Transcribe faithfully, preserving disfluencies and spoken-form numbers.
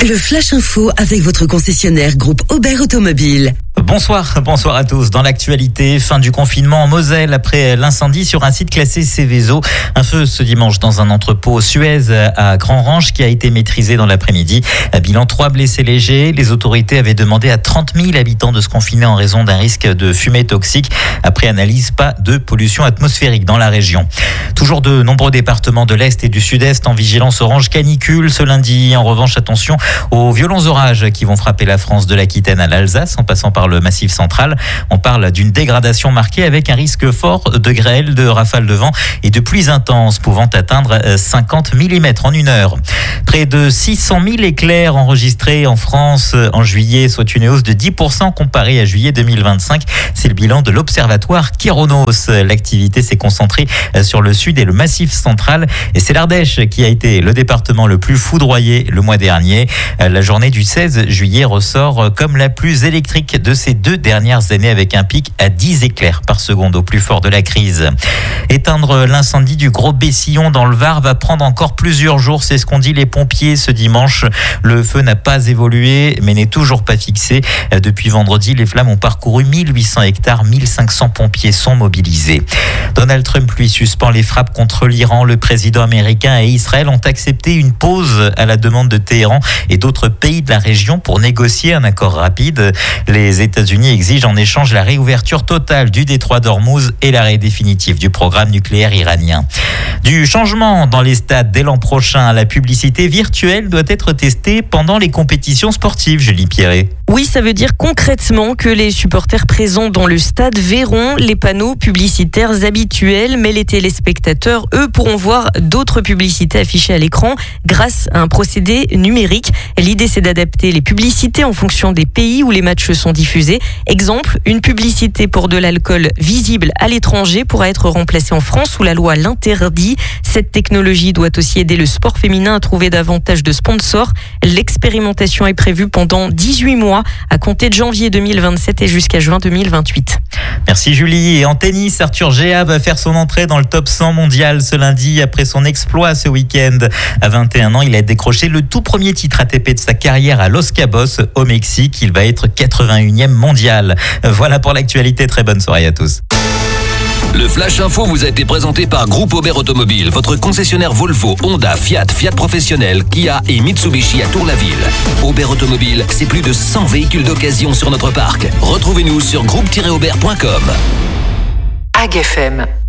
Le Flash Info avec votre concessionnaire groupe Aubert Automobile. Bonsoir, bonsoir à tous. Dans l'actualité, fin du confinement en Moselle après l'incendie sur un site classé Céveso. Un feu ce dimanche dans un entrepôt Suez à Grand-Range qui a été maîtrisé dans l'après-midi. À bilan, trois blessés légers. Les autorités avaient demandé à trente mille habitants de se confiner en raison d'un risque de fumée toxique. Après analyse, pas de pollution atmosphérique dans la région. Toujours de nombreux départements de l'Est et du Sud-Est en vigilance orange canicule ce lundi. En revanche, attention aux violents orages qui vont frapper la France de l'Aquitaine à l'Alsace en passant par le Massif central. On parle d'une dégradation marquée avec un risque fort de grêle, de rafales de vent et de pluies intenses pouvant atteindre cinquante millimètres en une heure. Près de six cent mille éclairs enregistrés en France en juillet, soit une hausse de dix pour cent comparée à juillet deux mille vingt-cinq. C'est le bilan de l'observatoire Kyronos. L'activité s'est concentrée sur le sud et le Massif central et c'est l'Ardèche qui a été le département le plus foudroyé le mois dernier. La journée du seize juillet ressort comme la plus électrique de ces deux dernières années avec un pic à dix éclairs par seconde au plus fort de la crise. Éteindre l'incendie du Gros Bessillon dans le Var va prendre encore plusieurs jours, c'est ce qu'ont dit les pompiers ce dimanche. Le feu n'a pas évolué mais n'est toujours pas fixé. Depuis vendredi, les flammes ont parcouru mille huit cents hectares, mille cinq cents pompiers sont mobilisés. Donald Trump lui suspend les frappes contre l'Iran. Le président américain et Israël ont accepté une pause à la demande de Téhéran et d'autres pays de la région pour négocier un accord rapide. Les États-Unis exigent en échange la réouverture totale du détroit d'Ormuz et l'arrêt définitif du programme nucléaire iranien. Du changement dans les stades dès l'an prochain. La publicité virtuelle doit être testée pendant les compétitions sportives, Julie Pierret. Oui, ça veut dire concrètement que les supporters présents dans le stade verront les panneaux publicitaires habituels, mais les téléspectateurs, eux, pourront voir d'autres publicités affichées à l'écran grâce à un procédé numérique. L'idée, c'est d'adapter les publicités en fonction des pays où les matchs sont diffusés. Exemple, une publicité pour de l'alcool visible à l'étranger pourra être remplacée en France où la loi l'interdit. Cette technologie doit aussi aider le sport féminin à trouver davantage de sponsors. L'expérimentation est prévue pendant dix-huit mois à compter de janvier deux mille vingt-sept et jusqu'à juin deux mille vingt-huit. Merci Julie. Et en tennis, Arthur Géa va faire son entrée dans le top cent mondial ce lundi après son exploit ce week-end. À vingt et un ans, il a décroché le tout premier titre A T P de sa carrière à Los Cabos au Mexique. Il va être quatre-vingt-unième mondial. Voilà pour l'actualité. Très bonne soirée à tous. Le Flash Info vous a été présenté par Groupe Aubert Automobile, votre concessionnaire Volvo, Honda, Fiat, Fiat Professionnel, Kia et Mitsubishi à Tour-la-Ville. Aubert Automobile, c'est plus de cent véhicules d'occasion sur notre parc. Retrouvez-nous sur groupe tiret aubert point com. A G F M.